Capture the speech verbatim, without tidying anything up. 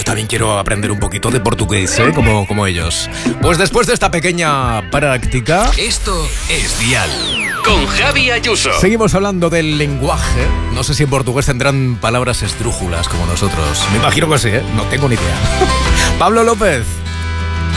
también quiero aprender un poquito de portugués, ¿eh? Como, como ellos. Pues después de esta pequeña práctica... Esto es Dial, con Javi Ayuso. Seguimos hablando del lenguaje. No sé si en portugués tendrán palabras esdrújulas como nosotros. Me imagino que sí, ¿eh? No tengo ni idea. Pablo López.